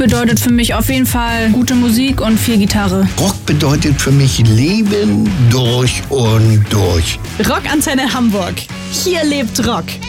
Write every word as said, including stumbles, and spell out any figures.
bedeutet für mich auf jeden Fall gute Musik und viel Gitarre. Rock bedeutet für mich Leben durch und durch. Rockantenne Hamburg. Hier lebt Rock.